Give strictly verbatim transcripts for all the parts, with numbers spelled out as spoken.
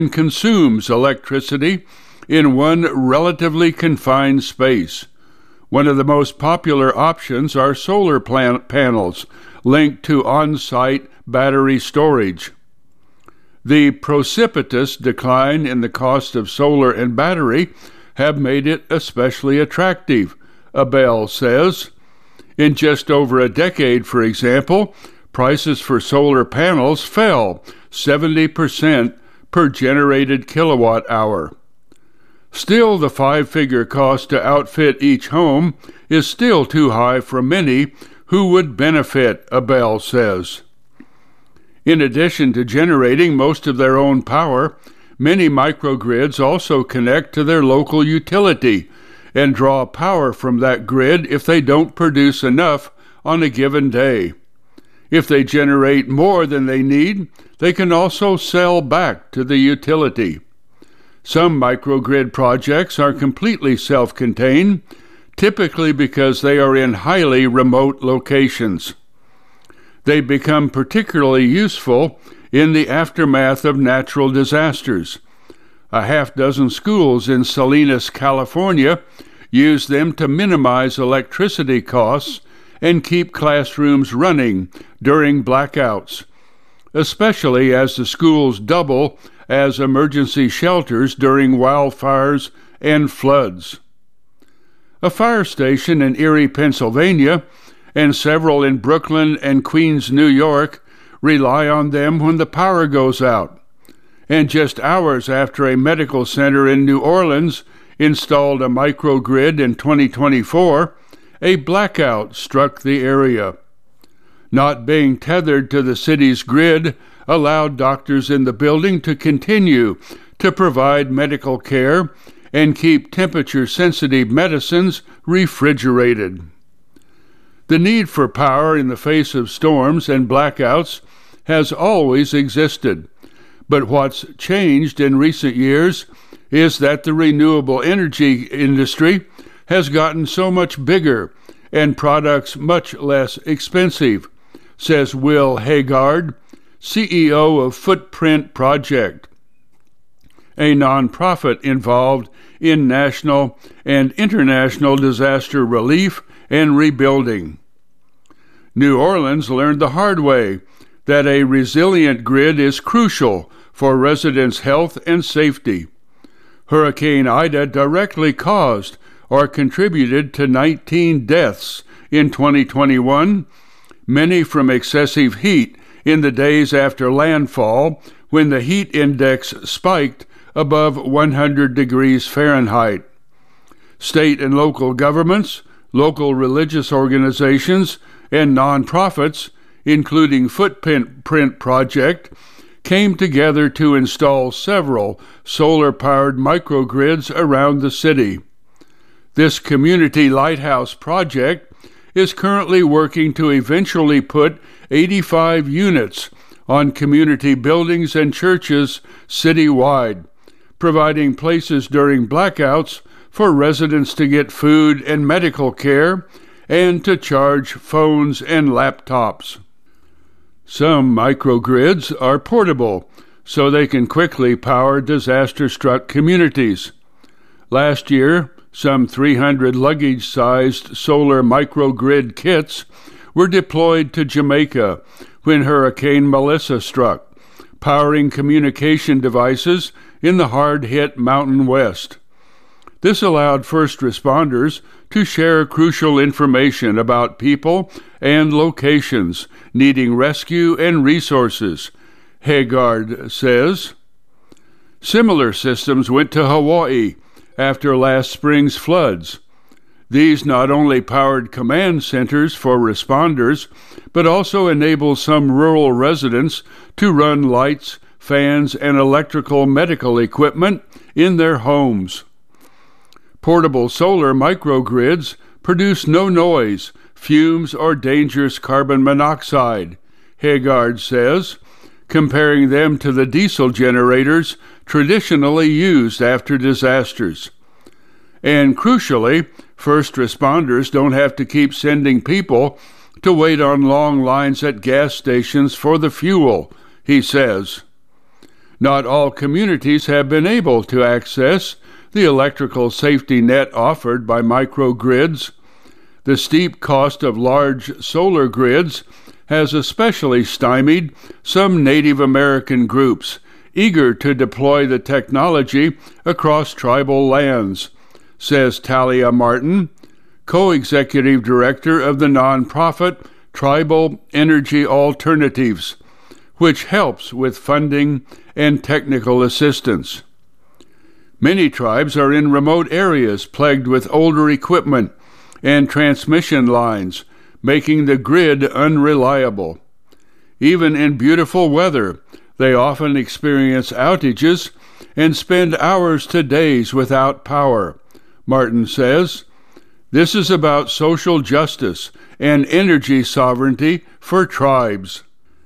consumes electricity in one relatively confined space. One of the most popular options are solar plan- panels linked to on-site battery storage. The precipitous decline in the cost of solar and battery have made it especially attractive, Abel says. In just over a decade, for example, prices for solar panels fell seventy percent per generated kilowatt hour. Still, the five-figure cost to outfit each home is still too high for many who would benefit, Abel says. In addition to generating most of their own power, many microgrids also connect to their local utility and draw power from that grid if they don't produce enough on a given day. If they generate more than they need, they can also sell back to the utility. Some microgrid projects are completely self-contained, typically because they are in highly remote locations. They become particularly useful in the aftermath of natural disasters. A half dozen schools in Salinas, California, use them to minimize electricity costs and keep classrooms running during blackouts, especially as the schools double as emergency shelters during wildfires and floods. A fire station in Erie, Pennsylvania, and several in Brooklyn and Queens, New York, rely on them when the power goes out. And just hours after a medical center in New Orleans installed a microgrid in twenty twenty-four, a blackout struck the area. Not being tethered to the city's grid allowed doctors in the building to continue to provide medical care and keep temperature-sensitive medicines refrigerated. The need for power in the face of storms and blackouts has always existed, but what's changed in recent years is that the renewable energy industry has gotten so much bigger and products much less expensive, says Will Haggard, C E O of Footprint Project, a nonprofit involved in national and international disaster relief and rebuilding. New Orleans learned the hard way that a resilient grid is crucial for residents' health and safety. Hurricane Ida directly caused or contributed to nineteen deaths in twenty twenty-one, many from excessive heat in the days after landfall when the heat index spiked above one hundred degrees Fahrenheit. State and local governments, local religious organizations, and nonprofits, including Footprint Project, came together to install several solar-powered microgrids around the city. This community lighthouse project is currently working to eventually put eighty-five units on community buildings and churches citywide, providing places during blackouts for residents to get food and medical care and to charge phones and laptops. Some microgrids are portable, so they can quickly power disaster-struck communities. Last year, some three hundred luggage-sized solar microgrid kits were deployed to Jamaica when Hurricane Melissa struck, powering communication devices in the hard-hit Mountain West. This allowed first responders to share crucial information about people and locations needing rescue and resources, Haggard says. Similar systems went to Hawaii after last spring's floods. These not only powered command centers for responders, but also enabled some rural residents to run lights, fans, and electrical medical equipment in their homes. Portable solar microgrids produce no noise, fumes, or dangerous carbon monoxide, Haggard says, comparing them to the diesel generators traditionally used after disasters. And crucially, first responders don't have to keep sending people to wait on long lines at gas stations for the fuel, he says. not all communities have been able to access the electrical safety net offered by microgrids. The steep cost of large solar grids has especially stymied some Native American groups eager to deploy the technology across tribal lands, says Talia Martin, co-executive director of the nonprofit Tribal Energy Alternatives, which helps with funding and technical assistance. Many tribes are in remote areas plagued with older equipment and transmission lines, making the grid unreliable. Even in beautiful weather, they often experience outages and spend hours to days without power, Martin says. This is about social justice and energy sovereignty for tribes.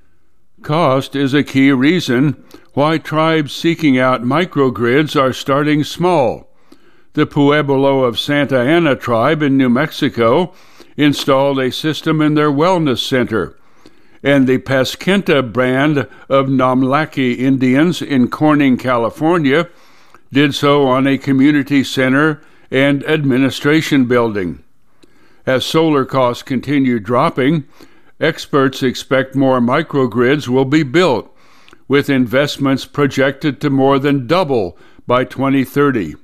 Cost is a key reason why tribes seeking out microgrids are starting small. The Pueblo of Santa Ana tribe in New Mexico installed a system in their wellness center, and the Pasquinta band of Namlaki Indians in Corning, California, did so on a community center and administration building. As solar costs continue dropping, experts expect more microgrids will be built, with investments projected to more than double by twenty thirty.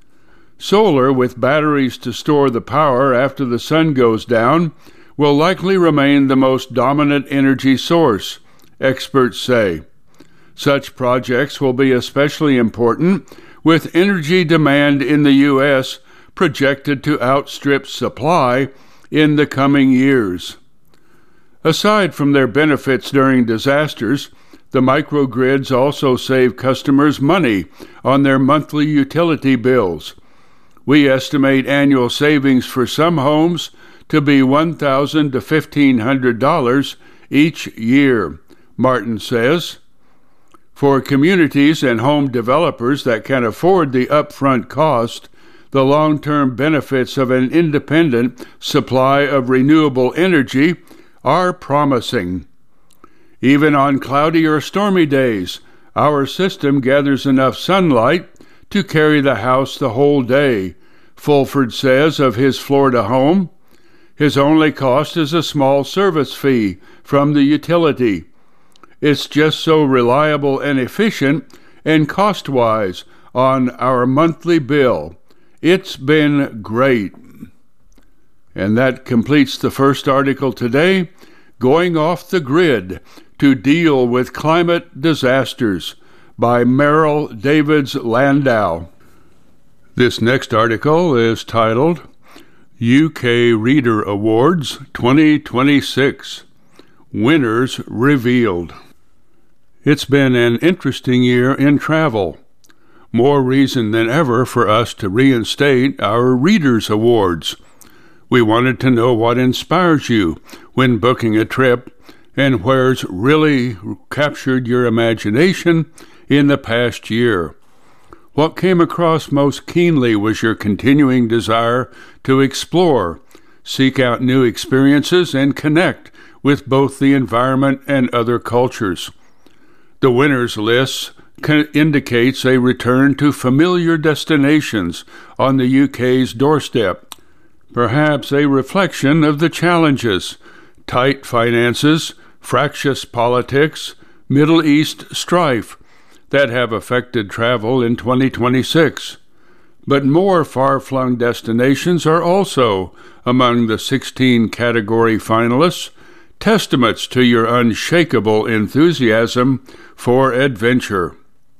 Solar, with batteries to store the power after the sun goes down, will likely remain the most dominant energy source, experts say. Such projects will be especially important with energy demand in the U S projected to outstrip supply in the coming years. Aside from their benefits during disasters, the microgrids also save customers money on their monthly utility bills. We estimate annual savings for some homes to be one thousand dollars to fifteen hundred dollars each year, Martin says. For communities and home developers that can afford the upfront cost, the long-term benefits of an independent supply of renewable energy are promising. Even on cloudy or stormy days, our system gathers enough sunlight to carry the house the whole day, Fulford says of his Florida home. His only cost is a small service fee from the utility. It's just so reliable and efficient and cost-wise on our monthly bill. It's been great. And that completes the first article today, Going Off the Grid to Deal with Climate Disasters, by Merrill Davids Landau. This next article is titled U K Reader Awards twenty twenty-six, Winners Revealed. It's been an interesting year in travel. More reason than ever for us to reinstate our Readers Awards. We wanted to know what inspires you when booking a trip and where's really captured your imagination in the past year. What came across most keenly was your continuing desire to explore, seek out new experiences, and connect with both the environment and other cultures. The winners list indicates a return to familiar destinations on the U K's doorstep, perhaps a reflection of the challenges, tight finances, fractious politics, Middle East strife, that have affected travel in twenty twenty-six. But more far-flung destinations are also among the sixteen category finalists, testaments to your unshakable enthusiasm for adventure.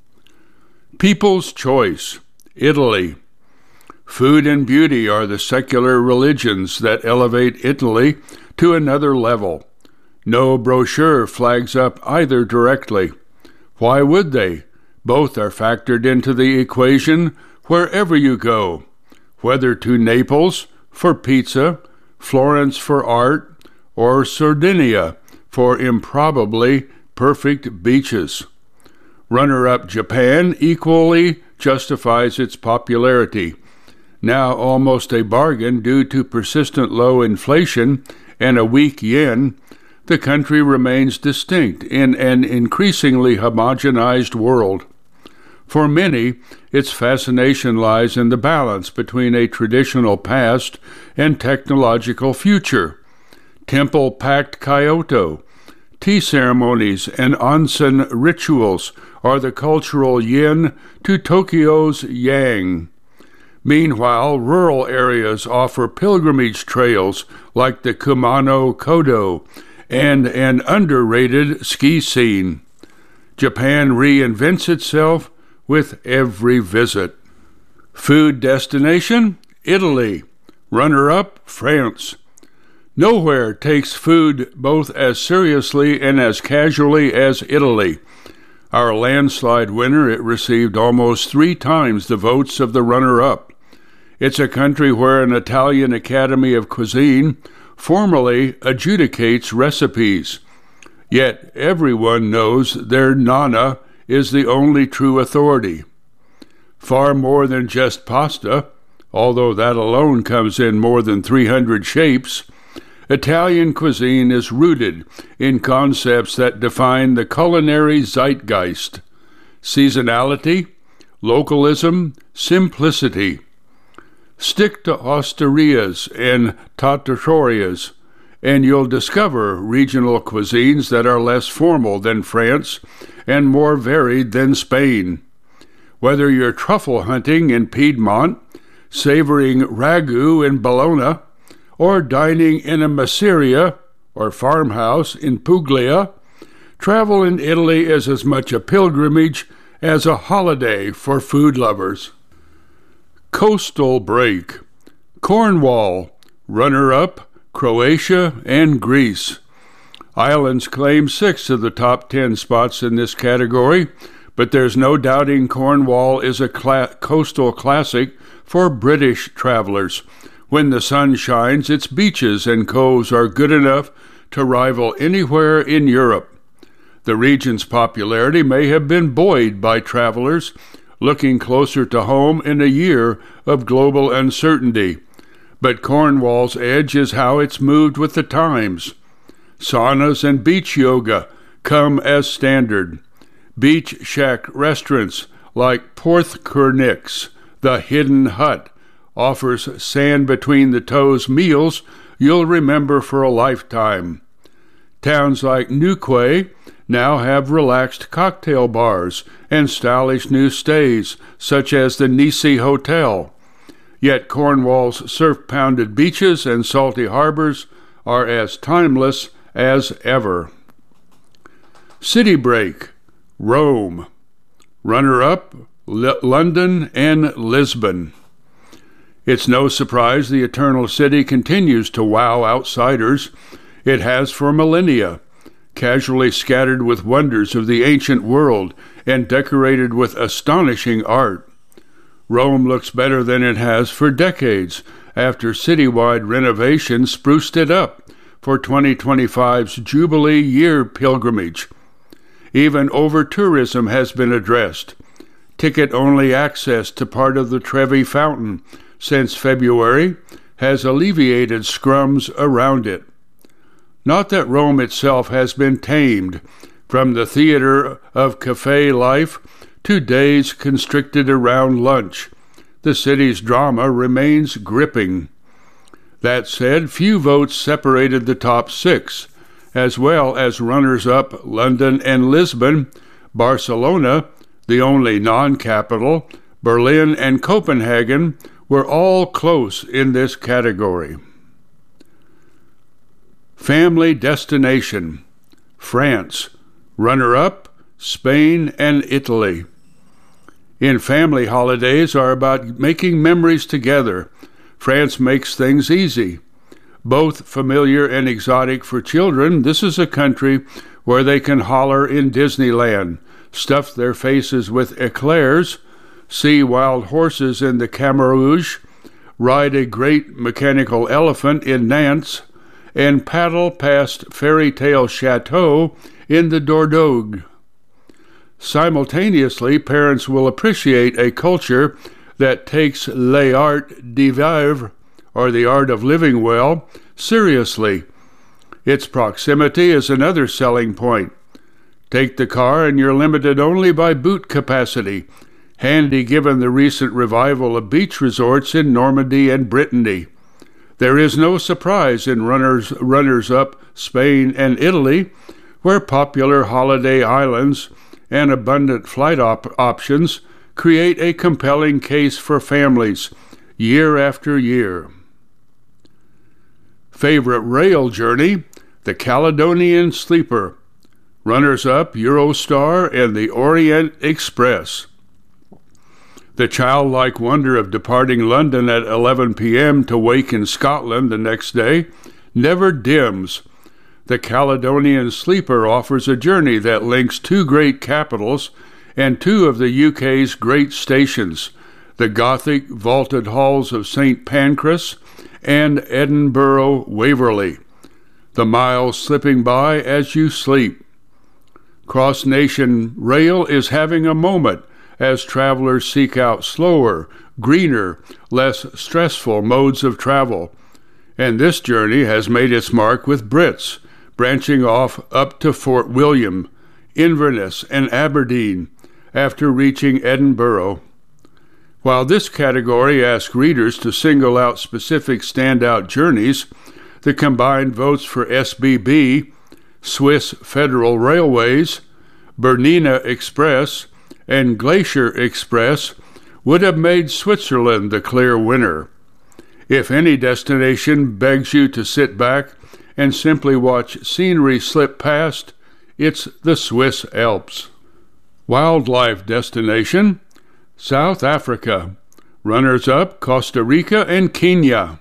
People's Choice, Italy. Food and beauty are the secular religions that elevate Italy to another level. No brochure flags up either directly. Why would they? Both are factored into the equation wherever you go, whether to Naples for pizza, Florence for art, or Sardinia for improbably perfect beaches. Runner-up Japan equally justifies its popularity. Now almost a bargain due to persistent low inflation and a weak yen, the country remains distinct in an increasingly homogenized world. For many, its fascination lies in the balance between a traditional past and technological future. Temple-packed Kyoto, tea ceremonies, and onsen rituals are the cultural yin to Tokyo's yang. Meanwhile, rural areas offer pilgrimage trails like the Kumano Kodo and an underrated ski scene. Japan reinvents itself with every visit. Food destination? Italy. Runner-up? France. Nowhere takes food both as seriously and as casually as Italy. Our landslide winner, it received almost three times the votes of the runner-up. It's a country where an Italian Academy of Cuisine formally adjudicates recipes. Yet everyone knows their nonna is the only true authority. Far more than just pasta, although that alone comes in more than three hundred shapes, Italian cuisine is rooted in concepts that define the culinary zeitgeist: seasonality, localism, simplicity. Stick to osterias and trattorias, and you'll discover regional cuisines that are less formal than France and more varied than Spain. Whether you're truffle hunting in Piedmont, savoring ragu in Bologna, or dining in a masseria or farmhouse in Puglia, travel in Italy is as much a pilgrimage as a holiday for food lovers. Coastal break. Cornwall, runner-up, Croatia and Greece. Islands claim six of the top ten spots in this category, but there's no doubting Cornwall is a cla- coastal classic for British travelers. When the sun shines, its beaches and coves are good enough to rival anywhere in Europe. The region's popularity may have been buoyed by travelers looking closer to home in a year of global uncertainty. But Cornwall's edge is how it's moved with the times. Saunas and beach yoga come as standard. Beach shack restaurants like Porthcurnick's, the Hidden Hut, offers sand-between-the-toes meals you'll remember for a lifetime. Towns like Newquay now have relaxed cocktail bars and stylish new stays, such as the Nisi Hotel. Yet Cornwall's surf-pounded beaches and salty harbors are as timeless as ever. City break. Rome. Runner-up, L- London and Lisbon. It's no surprise the Eternal City continues to wow outsiders. It has for millennia, casually scattered with wonders of the ancient world and decorated with astonishing art. Rome looks better than it has for decades after citywide renovation spruced it up for twenty twenty-five's Jubilee Year pilgrimage. Even over-tourism has been addressed. Ticket-only access to part of the Trevi Fountain since February has alleviated scrums around it. Not that Rome itself has been tamed, from the theater of cafe life to days constricted around lunch. The city's drama remains gripping. That said, few votes separated the top six. As well as runners-up London and Lisbon, Barcelona, the only non-capital, Berlin and Copenhagen were all close in this category. Family destination. France. Runner-up, Spain and Italy. In family, holidays are about making memories together. France makes things easy. Both familiar and exotic for children, this is a country where they can holler in Disneyland, stuff their faces with eclairs, see wild horses in the Camargue, ride a great mechanical elephant in Nantes, and paddle past fairy tale chateaux in the Dordogne. Simultaneously, parents will appreciate a culture that takes l'art de vivre, or the art of living well, seriously. Its proximity is another selling point. Take the car and you're limited only by boot capacity. handy given the recent revival of beach resorts in Normandy and Brittany. There is no surprise in runners, runners-up Spain and Italy, where popular holiday islands and abundant flight op- options create a compelling case for families year after year. Favorite rail journey, the Caledonian Sleeper. Runners-up Eurostar and the Orient Express. The childlike wonder of departing London at eleven p.m. to wake in Scotland the next day never dims. The Caledonian Sleeper offers a journey that links two great capitals and two of the U K's great stations, the Gothic vaulted halls of Saint Pancras and Edinburgh Waverley, the miles slipping by as you sleep. Cross Nation Rail is having a moment as travelers seek out slower, greener, less stressful modes of travel. And this journey has made its mark with Brits, branching off up to Fort William, Inverness, and Aberdeen after reaching Edinburgh. While this category asks readers to single out specific standout journeys, the combined votes for S B B, Swiss Federal Railways, Bernina Express, and Glacier Express would have made Switzerland the clear winner. If any destination begs you to sit back and simply watch scenery slip past, it's the Swiss Alps. Wildlife destination, South Africa. Runners-up, Costa Rica and Kenya.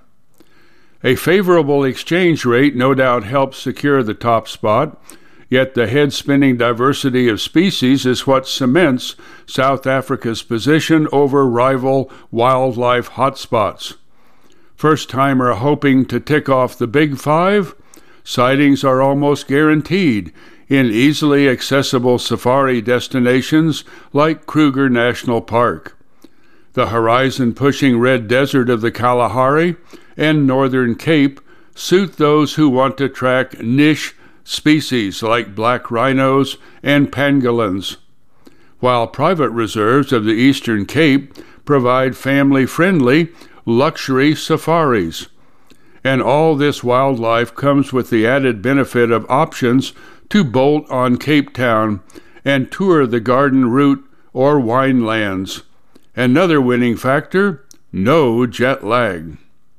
A favorable exchange rate no doubt helps secure the top spot, yet the head-spinning diversity of species is what cements South Africa's position over rival wildlife hotspots. First-timer hoping to tick off the Big Five? Sightings are almost guaranteed in easily accessible safari destinations like Kruger National Park. The horizon-pushing red desert of the Kalahari and Northern Cape suit those who want to track niche species like black rhinos and pangolins, while private reserves of the Eastern Cape provide family-friendly luxury safaris. And all this wildlife comes with the added benefit of options to bolt on Cape Town and tour the garden route or winelands. Another winning factor, no jet lag.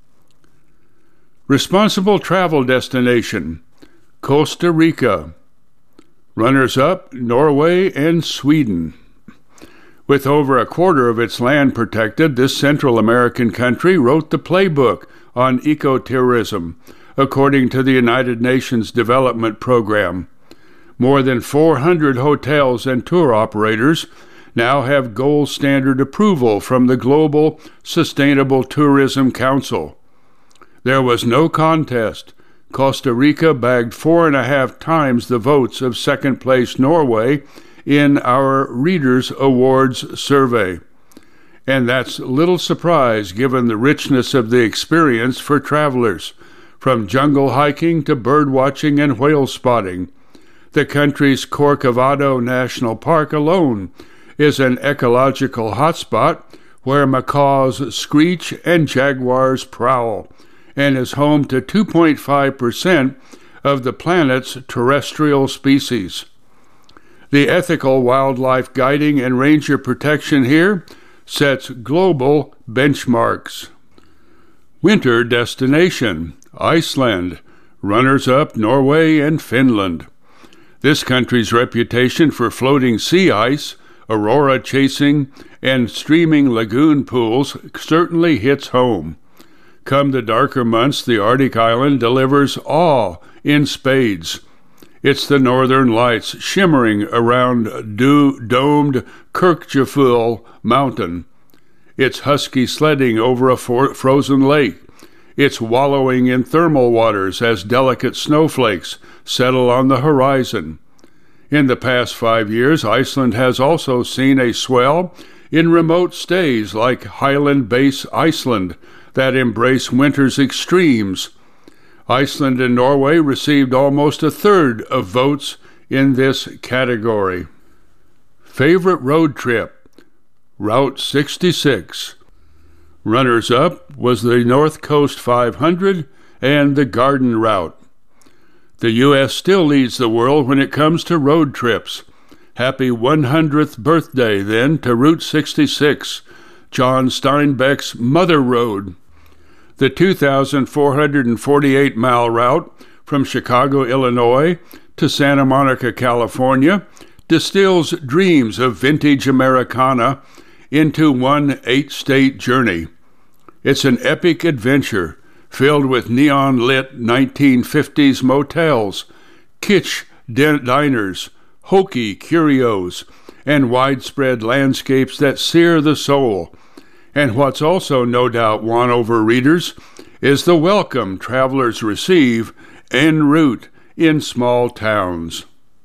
Responsible travel destination, Costa Rica. Runners-up, Norway and Sweden. With over a quarter of its land protected, this Central American country wrote the playbook on ecotourism, according to the United Nations Development Program. More than four hundred hotels and tour operators now have gold standard approval from the Global Sustainable Tourism Council. There was no contest. Costa Rica bagged four and a half times the votes of second-place Norway in our Readers' Awards survey. And that's little surprise given the richness of the experience for travelers, from jungle hiking to bird watching and whale spotting. The country's Corcovado National Park alone is an ecological hotspot where macaws screech and jaguars prowl, and is home to two point five percent of the planet's terrestrial species. The ethical wildlife guiding and ranger protection here sets global benchmarks. Winter destination, Iceland. Runners-up, Norway and Finland. This country's reputation for floating sea ice, aurora chasing, and streaming lagoon pools certainly hits home. Come the darker months, the Arctic island delivers awe in spades. It's the northern lights shimmering around do- domed Kirkjufell Mountain. It's husky sledding over a for- frozen lake. It's wallowing in thermal waters as delicate snowflakes settle on the horizon. In the past five years, Iceland has also seen a swell in remote stays like Highland Base Iceland that embrace winter's extremes. Iceland and Norway received almost a third of votes in this category. Favorite road trip, Route sixty-six. Runners-up was the North Coast five hundred and the Garden Route. The U S still leads the world when it comes to road trips. Happy one hundredth birthday, then, to Route sixty-six, John Steinbeck's Mother Road. The two thousand four hundred forty-eight mile route from Chicago, Illinois, to Santa Monica, California, distills dreams of vintage Americana into one eight-state journey. It's an epic adventure filled with neon-lit nineteen fifties motels, kitsch diners, hokey curios, and widespread landscapes that sear the soul. And what's also no doubt won over readers is the welcome travelers receive en route in small towns.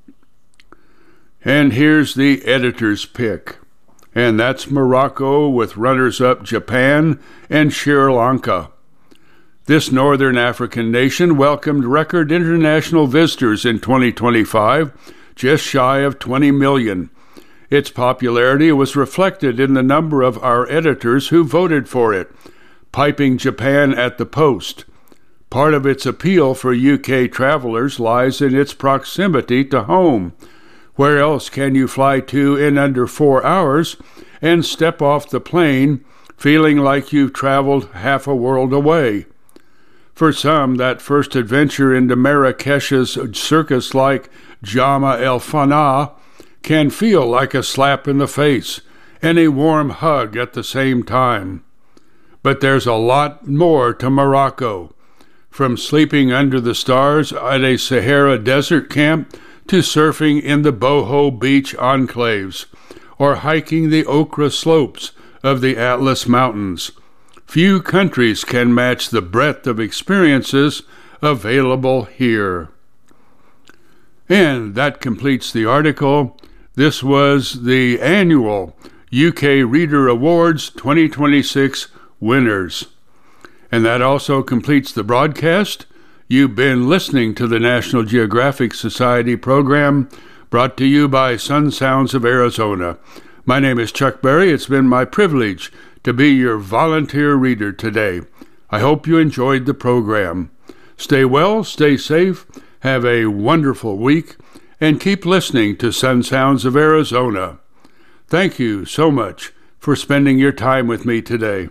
And here's the editor's pick, and that's Morocco with runners-up Japan and Sri Lanka. This northern African nation welcomed record international visitors in twenty twenty-five, just shy of twenty million. Its popularity was reflected in the number of our editors who voted for it, piping Japan at the post. Part of its appeal for U K travelers lies in its proximity to home. Where else can you fly to in under four hours and step off the plane feeling like you've traveled half a world away? For some, that first adventure into Marrakesh's circus-like Jama el Fana can feel like a slap in the face and a warm hug at the same time. But there's a lot more to Morocco. From sleeping under the stars at a Sahara desert camp to surfing in the boho beach enclaves or hiking the ochre slopes of the Atlas Mountains. Few countries can match the breadth of experiences available here. And that completes the article. This was the annual U K Reader Awards twenty twenty-six winners. And that also completes the broadcast. You've been listening to the National Geographic Society program brought to you by Sun Sounds of Arizona. My name is Chuck Berry. It's been my privilege to be your volunteer reader today. I hope you enjoyed the program. Stay well, stay safe, have a wonderful week, and keep listening to Sun Sounds of Arizona. Thank you so much for spending your time with me today.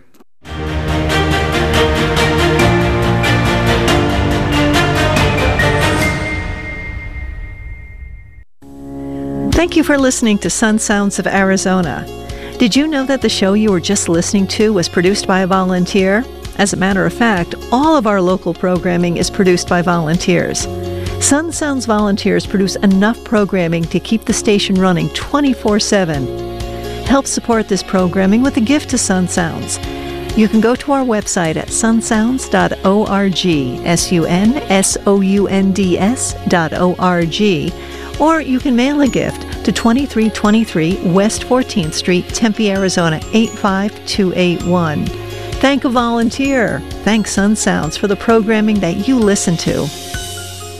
Thank you for listening to Sun Sounds of Arizona. Did you know that the show you were just listening to was produced by a volunteer? As a matter of fact, all of our local programming is produced by volunteers. Sun Sounds volunteers produce enough programming to keep the station running twenty-four seven. Help support this programming with a gift to Sun Sounds. You can go to our website at sun sounds dot org, S U N S O U N D S dot O R G, or you can mail a gift to twenty-three twenty-three West fourteenth Street, Tempe, Arizona, eight five two eight one. Thank a volunteer. Thank Sun Sounds for the programming that you listen to.